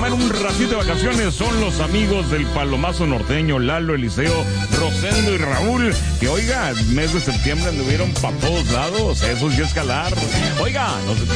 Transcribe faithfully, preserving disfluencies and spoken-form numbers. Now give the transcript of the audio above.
tomar un ratito de vacaciones son los amigos del Palomazo Norteño, Lalo, Eliseo, Rosendo y Raúl, que oiga, el mes de septiembre anduvieron para todos lados, eso sí es calar. Oiga, nos